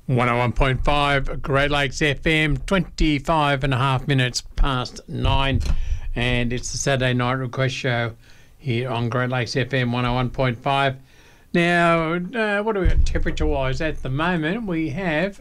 101.5 Great Lakes FM, 25 and a half minutes past 9, and it's the Saturday Night Request Show here on Great Lakes FM 101.5. Now, what do we got temperature-wise at the moment? We have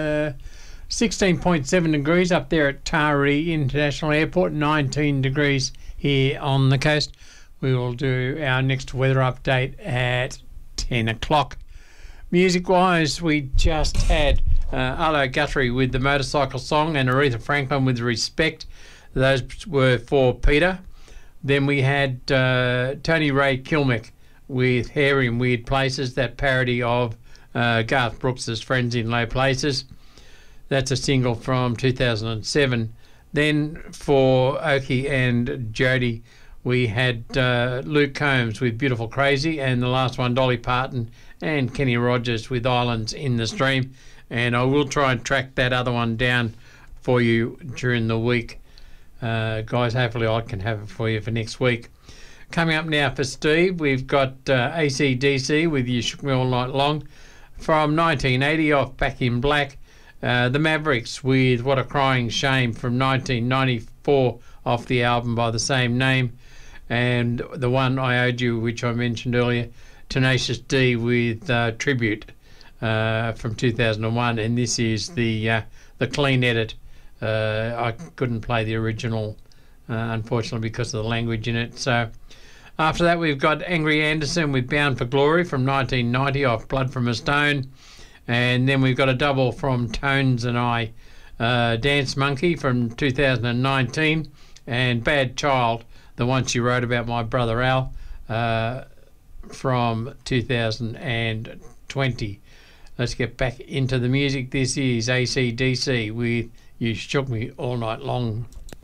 16.7 degrees up there at Taree International Airport, 19 degrees here on the coast. We will do our next weather update at 10 o'clock. Music-wise, we just had Arlo Guthrie with the Motorcycle Song and Aretha Franklin with Respect. Those were for Peter. Then we had Tony Ray Kilmick with Hair in Weird Places, that parody of Garth Brooks' Friends in Low Places. That's a single from 2007. Then for Oki and Jody, we had Luke Combs with Beautiful Crazy, and the last one, Dolly Parton and Kenny Rogers with Islands in the Stream. And I will try and track that other one down for you during the week. Guys, hopefully I can have it for you for next week. Coming up now for Steve, we've got AC/DC with You Shook Me All Night Long from 1980 off Back in Black. The Mavericks with What a Crying Shame from 1994 off the album by the same name. And the one I owed you, which I mentioned earlier, Tenacious D with Tribute from 2001, and this is the clean edit. I couldn't play the original, unfortunately, because of the language in it. So after that, we've got Angry Anderson with Bound for Glory from 1990 off Blood from a Stone, and then we've got a double from Tones and I, Dance Monkey from 2019, and Bad Child, the one she wrote about my brother Al, from 2020. Let's get back into the music. This is AC/DC with You Shook Me All Night Long.